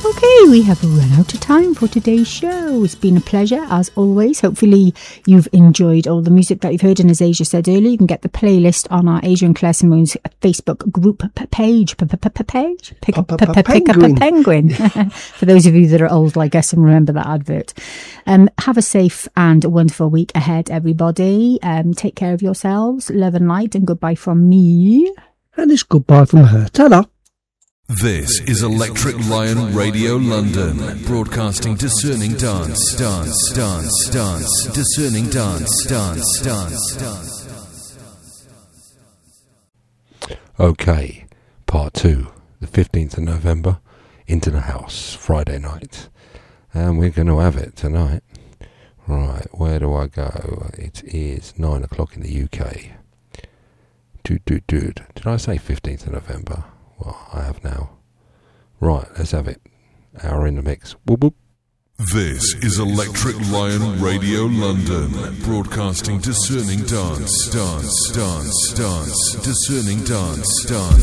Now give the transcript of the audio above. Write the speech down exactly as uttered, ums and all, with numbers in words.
Okay, we have run out of time for today's show. It's been a pleasure, as always. Hopefully you've enjoyed all the music that you've heard. And as Asia said earlier, you can get the playlist on our Asia and Claire Simone's Facebook group page. Page? Pick up a penguin. For those of you that are old like us and remember that advert. Um, have a safe and wonderful week ahead, everybody. Um, take care of yourselves. Love and light, and goodbye from me. And it's goodbye from her. Ta-da! This is Electric Lion Radio London, broadcasting discerning dance, dance, dance, dance, discerning dance, dance, dance, dance. Okay, part two, the fifteenth of November, Into the House, Friday night. And we're going to have it tonight. Right, where do I go? It is nine o'clock in the U K. Dude, dude, dude. Did I say fifteenth of November? Well, I have now. Right, let's have it. Hour in the mix. Whoop, whoop. This is Electric Lion Radio London, broadcasting discerning dance, dance, dance, dance, discerning dance, dance.